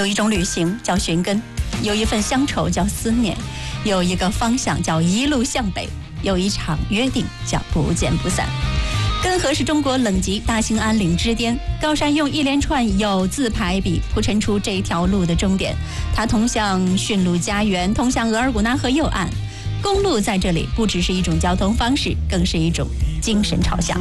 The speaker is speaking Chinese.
有一种旅行叫寻根，有一份乡愁叫思念，有一个方向叫一路向北，有一场约定叫不见不散。根河是中国冷极大兴安岭之巅，高山用一连串有字排比铺陈出这条路的终点，它通向驯鹿家园，通向额尔古纳河右岸。公路在这里不只是一种交通方式，更是一种精神朝向。